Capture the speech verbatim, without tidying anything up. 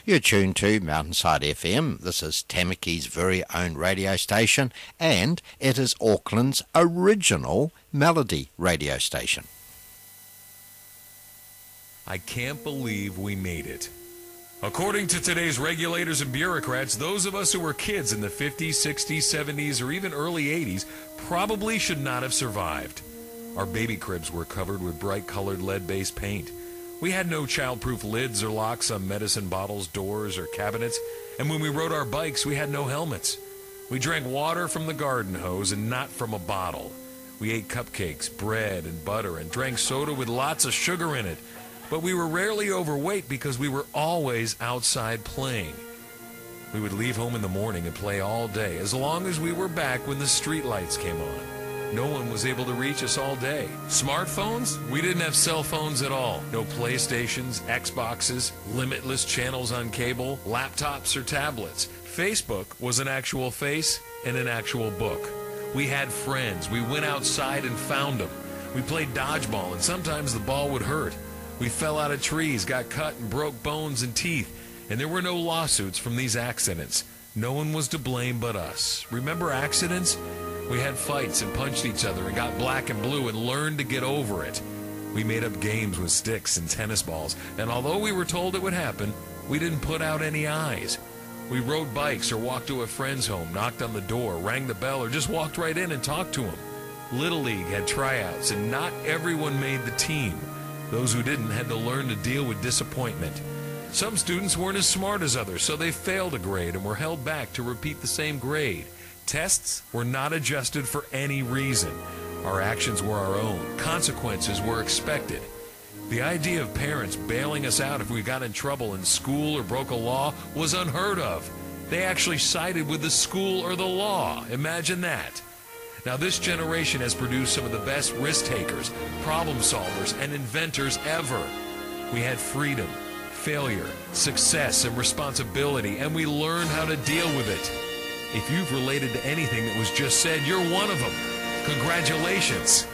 You're tuned to Mountainside F M. This is Tamaki's very own radio station, and it is Auckland's original melody radio station. I can't believe we made it. According to today's regulators and bureaucrats, those of us who were kids in the fifties, sixties, seventies, or even early eighties probably should not have survived. Our baby cribs were covered with bright-colored lead-based paint. We had no child-proof lids or locks on medicine bottles, doors, or cabinets, and when we rode our bikes, we had no helmets. We drank water from the garden hose and not from a bottle. We ate cupcakes, bread, and butter, and drank soda with lots of sugar in it. But we were rarely overweight because we were always outside playing. We would leave home in the morning and play all day, as long as we were back when the street lights came on. No one was able to reach us all day. Smartphones? We didn't have cell phones at all. No PlayStations, Xboxes, limitless channels on cable, laptops, or tablets. Facebook was an actual face and an actual book. We had friends. We went outside and found them. We played dodgeball, and sometimes the ball would hurt. We fell out of trees, got cut, and broke bones and teeth. And there were no lawsuits from these accidents. No one was to blame but us. Remember accidents? We had fights and punched each other and got black and blue and learned to get over it. We made up games with sticks and tennis balls, and although we were told it would happen, we didn't put out any eyes. We rode bikes or walked to a friend's home, knocked on the door, rang the bell, or just walked right in and talked to them. Little League had tryouts, and not everyone made the team. Those who didn't had to learn to deal with disappointment. Some students weren't as smart as others, so they failed a grade and were held back to repeat the same grade. Tests were not adjusted for any reason. Our actions were our own. Consequences were expected. The idea of parents bailing us out if we got in trouble in school or broke a law was unheard of. They actually sided with the school or the law. Imagine that. Now, this generation has produced some of the best risk-takers, problem solvers, and inventors ever. We had freedom, failure, success, and responsibility, and we learned how to deal with it. If you've related to anything that was just said, you're one of them. Congratulations.